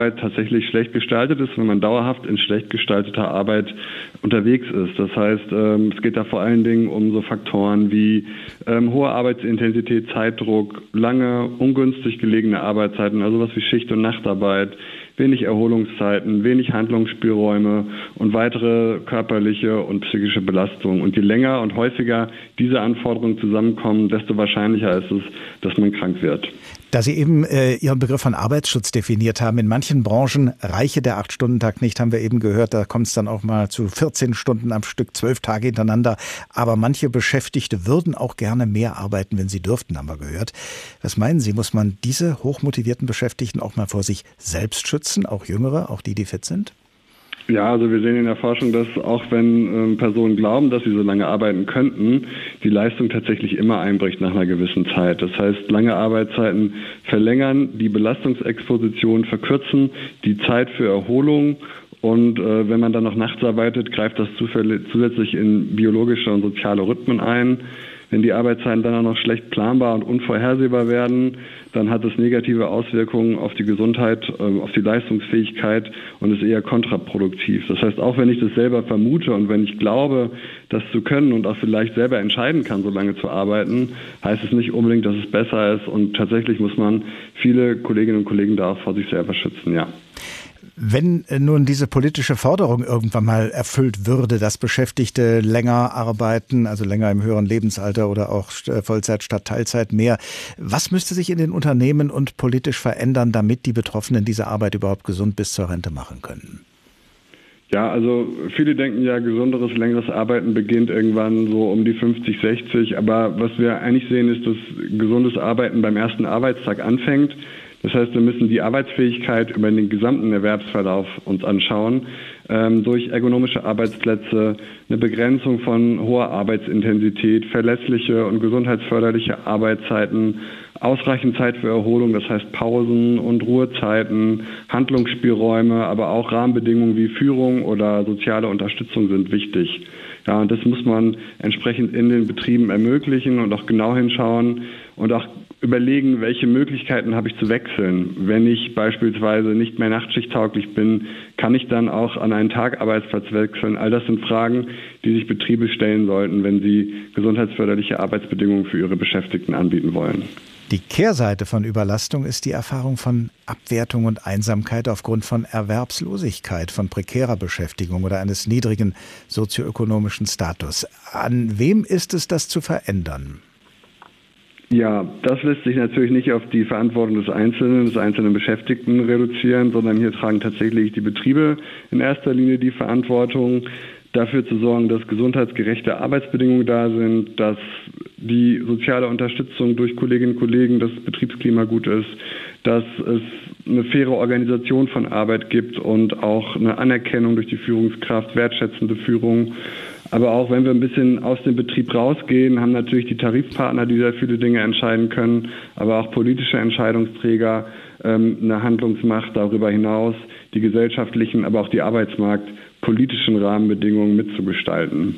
tatsächlich schlecht gestaltet ist, wenn man dauerhaft in schlecht gestalteter Arbeit unterwegs ist. Das heißt, es geht da vor allen Dingen um so Faktoren wie hohe Arbeitsintensität, Zeitdruck, lange, ungünstig gelegene Arbeitszeiten, also was wie Schicht- und Nachtarbeit, wenig Erholungszeiten, wenig Handlungsspielräume und weitere körperliche und psychische Belastungen. Und je länger und häufiger diese Anforderungen zusammenkommen, desto wahrscheinlicher ist es, dass man krank wird. Da Sie eben Ihren Begriff von Arbeitsschutz definiert haben, in manchen Branchen reiche der 8-Stunden-Tag nicht, haben wir eben gehört, da kommt es dann auch mal zu 14 Stunden am Stück, 12 Tage hintereinander. Aber manche Beschäftigte würden auch gerne mehr arbeiten, wenn sie dürften, haben wir gehört. Was meinen Sie, muss man diese hochmotivierten Beschäftigten auch mal vor sich selbst schützen, auch Jüngere, auch die fit sind? Ja, also wir sehen in der Forschung, dass auch wenn Personen glauben, dass sie so lange arbeiten könnten, die Leistung tatsächlich immer einbricht nach einer gewissen Zeit. Das heißt, lange Arbeitszeiten verlängern die Belastungsexposition, verkürzen die Zeit für Erholung. Und wenn man dann noch nachts arbeitet, greift das zusätzlich in biologische und soziale Rhythmen ein. Wenn die Arbeitszeiten dann auch noch schlecht planbar und unvorhersehbar werden, dann hat es negative Auswirkungen auf die Gesundheit, auf die Leistungsfähigkeit und ist eher kontraproduktiv. Das heißt, auch wenn ich das selber vermute und wenn ich glaube, das zu können und auch vielleicht selber entscheiden kann, so lange zu arbeiten, heißt es nicht unbedingt, dass es besser ist. Und tatsächlich muss man viele Kolleginnen und Kollegen da auch vor sich selber schützen, ja. Wenn nun diese politische Forderung irgendwann mal erfüllt würde, dass Beschäftigte länger arbeiten, also länger im höheren Lebensalter oder auch Vollzeit statt Teilzeit mehr, was müsste sich in den Unternehmen und politisch verändern, damit die Betroffenen diese Arbeit überhaupt gesund bis zur Rente machen können? Ja, also viele denken ja, gesunderes, längeres Arbeiten beginnt irgendwann so um die 50, 60. Aber was wir eigentlich sehen, ist, dass gesundes Arbeiten beim ersten Arbeitstag anfängt. Das heißt, wir müssen die Arbeitsfähigkeit über den gesamten Erwerbsverlauf uns anschauen, durch ergonomische Arbeitsplätze, eine Begrenzung von hoher Arbeitsintensität, verlässliche und gesundheitsförderliche Arbeitszeiten, ausreichend Zeit für Erholung, das heißt Pausen und Ruhezeiten, Handlungsspielräume, aber auch Rahmenbedingungen wie Führung oder soziale Unterstützung sind wichtig. Ja, und das muss man entsprechend in den Betrieben ermöglichen und auch genau hinschauen und auch überlegen, welche Möglichkeiten habe ich zu wechseln. Wenn ich beispielsweise nicht mehr nachtschichttauglich bin, kann ich dann auch an einen Tagarbeitsplatz wechseln. All das sind Fragen, die sich Betriebe stellen sollten, wenn sie gesundheitsförderliche Arbeitsbedingungen für ihre Beschäftigten anbieten wollen. Die Kehrseite von Überlastung ist die Erfahrung von Abwertung und Einsamkeit aufgrund von Erwerbslosigkeit, von prekärer Beschäftigung oder eines niedrigen sozioökonomischen Status. An wem ist es, das zu verändern? Ja, das lässt sich natürlich nicht auf die Verantwortung des einzelnen Beschäftigten reduzieren, sondern hier tragen tatsächlich die Betriebe in erster Linie die Verantwortung, dafür zu sorgen, dass gesundheitsgerechte Arbeitsbedingungen da sind, dass die soziale Unterstützung durch Kolleginnen und Kollegen, das Betriebsklima gut ist, dass es eine faire Organisation von Arbeit gibt und auch eine Anerkennung durch die Führungskraft, wertschätzende Führung. Aber auch wenn wir ein bisschen aus dem Betrieb rausgehen, haben natürlich die Tarifpartner, die sehr viele Dinge entscheiden können, aber auch politische Entscheidungsträger eine Handlungsmacht darüber hinaus, die gesellschaftlichen, aber auch die arbeitsmarktpolitischen Rahmenbedingungen mitzugestalten.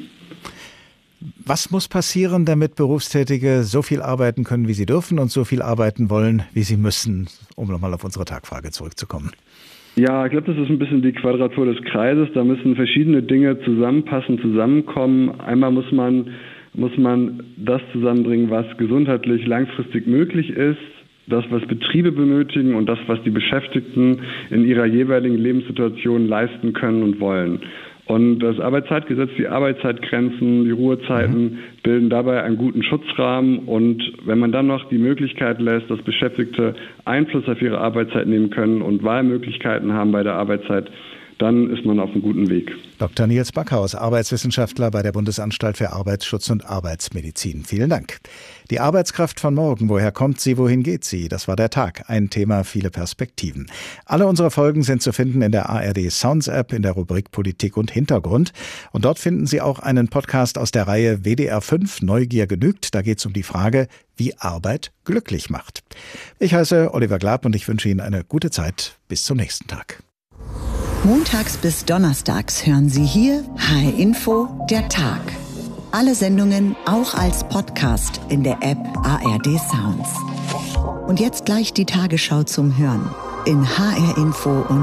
Was muss passieren, damit Berufstätige so viel arbeiten können, wie sie dürfen und so viel arbeiten wollen, wie sie müssen, um nochmal auf unsere Tagfrage zurückzukommen? Ja, ich glaube, das ist ein bisschen die Quadratur des Kreises. Da müssen verschiedene Dinge zusammenpassen, zusammenkommen. Einmal muss man das zusammenbringen, was gesundheitlich langfristig möglich ist, das, was Betriebe benötigen und das, was die Beschäftigten in ihrer jeweiligen Lebenssituation leisten können und wollen. Und das Arbeitszeitgesetz, die Arbeitszeitgrenzen, die Ruhezeiten bilden dabei einen guten Schutzrahmen. Und wenn man dann noch die Möglichkeit lässt, dass Beschäftigte Einfluss auf ihre Arbeitszeit nehmen können und Wahlmöglichkeiten haben bei der Arbeitszeit, dann ist man auf einem guten Weg. Dr. Nils Backhaus, Arbeitswissenschaftler bei der Bundesanstalt für Arbeitsschutz und Arbeitsmedizin. Vielen Dank. Die Arbeitskraft von morgen, woher kommt sie, wohin geht sie? Das war der Tag, ein Thema, viele Perspektiven. Alle unsere Folgen sind zu finden in der ARD Sounds App in der Rubrik Politik und Hintergrund. Und dort finden Sie auch einen Podcast aus der Reihe WDR 5 Neugier genügt. Da geht es um die Frage, wie Arbeit glücklich macht. Ich heiße Oliver Glab und ich wünsche Ihnen eine gute Zeit. Bis zum nächsten Tag. Montags bis donnerstags hören Sie hier HR Info, der Tag. Alle Sendungen auch als Podcast in der App ARD Sounds. Und jetzt gleich die Tagesschau zum Hören. in HR Info und